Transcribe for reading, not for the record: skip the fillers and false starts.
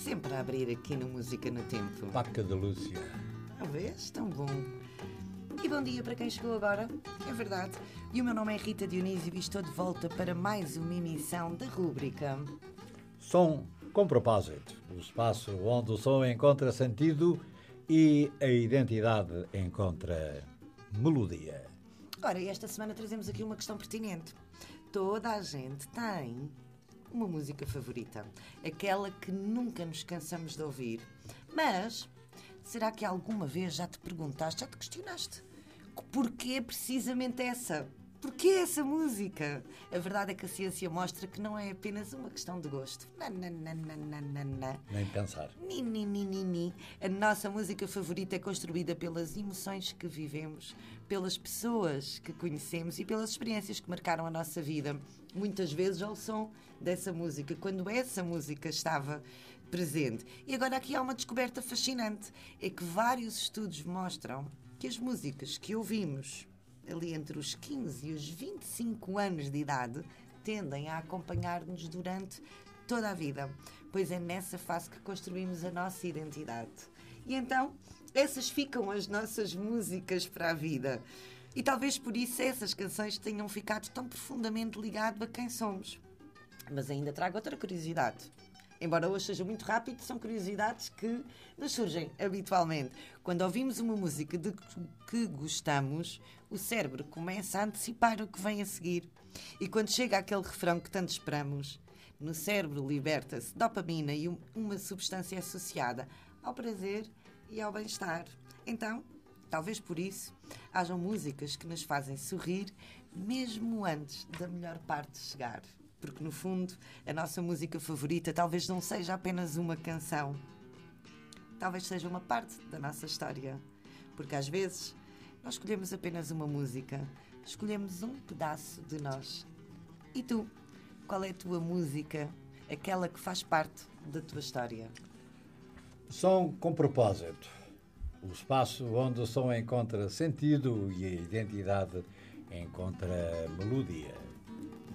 Sempre a abrir aqui no Música no Tempo. Paca de Lúcia. Talvez, tão bom. E bom dia para quem chegou agora, é verdade. E o meu nome é Rita Dionísio e estou de volta para mais uma emissão da rúbrica Som com propósito. O espaço onde o som encontra sentido e a identidade encontra melodia. Ora, e esta semana trazemos aqui uma questão pertinente. Toda a gente tem uma música favorita, aquela que nunca nos cansamos de ouvir. Mas, será que alguma vez já te perguntaste, já te questionaste, porquê precisamente essa? Porquê essa música? A verdade é que a ciência mostra que não é apenas uma questão de gosto. Nem pensar. A nossa música favorita é construída pelas emoções que vivemos, pelas pessoas que conhecemos e pelas experiências que marcaram a nossa vida. Muitas vezes ao som dessa música, quando essa música estava presente. E agora aqui há uma descoberta fascinante. É que vários estudos mostram que as músicas que ouvimos ali entre os 15 e os 25 anos de idade, tendem a acompanhar-nos durante toda a vida, pois é nessa fase que construímos a nossa identidade. E então, essas ficam as nossas músicas para a vida. E talvez por isso essas canções tenham ficado tão profundamente ligadas a quem somos. Mas ainda trago outra curiosidade. Embora hoje seja muito rápido, são curiosidades que nos surgem habitualmente. Quando ouvimos uma música de que gostamos, o cérebro começa a antecipar o que vem a seguir. E quando chega aquele refrão que tanto esperamos, no cérebro liberta-se dopamina e uma substância associada ao prazer e ao bem-estar. Então, talvez por isso, hajam músicas que nos fazem sorrir mesmo antes da melhor parte chegar. Porque, no fundo, a nossa música favorita talvez não seja apenas uma canção. Talvez seja uma parte da nossa história. Porque, às vezes, nós escolhemos apenas uma música. Escolhemos um pedaço de nós. E tu? Qual é a tua música? Aquela que faz parte da tua história? Som com propósito. O espaço onde o som encontra sentido e a identidade encontra melodia.